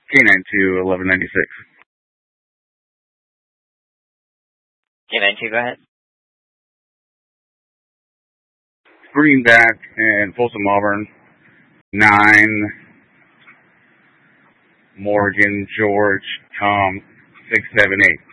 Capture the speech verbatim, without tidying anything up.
K nine two, eleven ninety-six. K nine two, go ahead. Greenback and Folsom Auburn. nine. Morgan, George, Tom, six seven eight.